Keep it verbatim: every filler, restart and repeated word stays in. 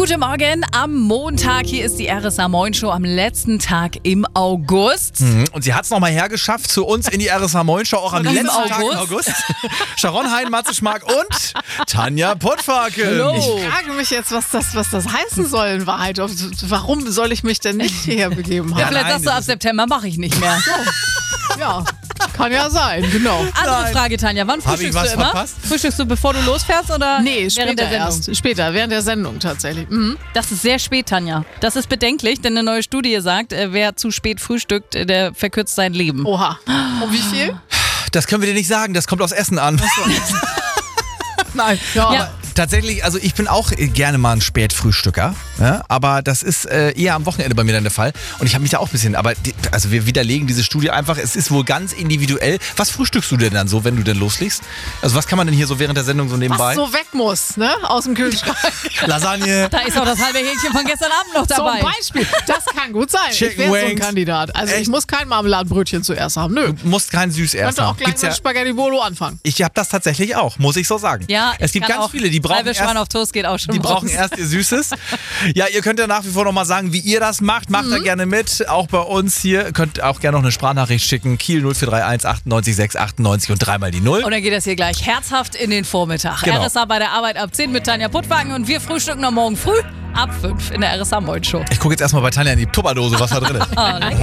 Guten Morgen am Montag. Hier ist die R S A Moin Show am letzten Tag im August. Mhm. Und sie hat es nochmal hergeschafft zu uns in die R S A Moin Show, auch am letzten August? Tag im August. Sharon Hein, Matze Schmark und Tanja Pottfakel. Hallo. Ich frage mich jetzt, was das, was das heißen soll in Wahrheit. Warum soll ich mich denn nicht hierher begeben Ja, haben? Vielleicht nein, sagst du, ab das ist- September mache ich nicht mehr. Ja, kann ja sein, genau. Andere Nein. Frage, Tanja. Wann Hab ich frühstückst was du immer? verpasst? Frühstückst du, bevor du losfährst oder Nee, während später der Sendung? erst. Später, während der Sendung tatsächlich. Mhm. Das ist sehr spät, Tanja. Das ist bedenklich, denn eine neue Studie sagt, äh, wer zu spät frühstückt, äh, der verkürzt sein Leben. Oha. Und wie viel? Das können wir dir nicht sagen, das kommt aus Essen an. Nein, Ja. aber tatsächlich, also ich bin auch gerne mal ein Spätfrühstücker, ja, aber das ist äh, eher am Wochenende bei mir dann der Fall. Und ich habe mich da auch ein bisschen, aber die, also wir widerlegen diese Studie einfach, es ist wohl ganz individuell. Was frühstückst du denn dann so, wenn du denn loslegst? Also was kann man denn hier so während der Sendung so nebenbei? Was so weg muss, ne? Aus dem Kühlschrank. Lasagne. Da ist auch das halbe Hähnchen von gestern Abend noch dabei. Zum Beispiel. Das kann gut sein. Chicken ich wäre so ein Wings. Kandidat. Also Echt? ich muss kein Marmeladenbrötchen zuerst haben. Nö. Du musst kein Süß erst Könnte auch haben. gleich Gibt's mit ja, Spaghetti Bolo anfangen. ich habe das tatsächlich auch, muss ich so sagen. Ja, es ich gibt kann ganz auch viele, die brauchen halbe Schwein erst auf Toast geht auch schon Die raus. brauchen erst ihr Süßes. Ja, ihr könnt ja nach wie vor noch mal sagen, wie ihr das macht. Macht da gerne mit. Auch bei uns hier. Ihr könnt auch gerne noch eine Sprachnachricht schicken. Kiel null vier drei eins achtundneunzig sechs achtundneunzig und dreimal die Null. Und dann geht das hier gleich herzhaft in den Vormittag. Genau. R S A bei der Arbeit ab zehn mit Tanja Puttwagen und wir frühstücken noch morgen früh ab fünf in der R S A Moin Show. Ich gucke jetzt erstmal bei Tanja in die Tupperdose, was da drin ist. Oh, lecker.